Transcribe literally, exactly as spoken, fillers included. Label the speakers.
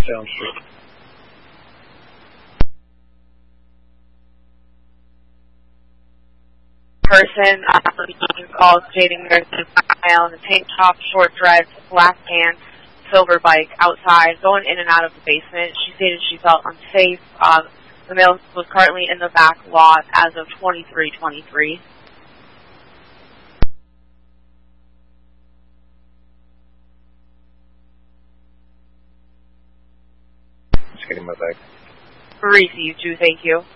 Speaker 1: Sounds good.
Speaker 2: Person uh, making calls stating there's a mile in a tank top, short dreads, black pants, silver bike outside, going in and out of the basement. She stated she felt unsafe. Uh, the male was currently in the back lot as of twenty-three twenty-three.
Speaker 1: Just getting my bag.
Speaker 2: Received you, thank you.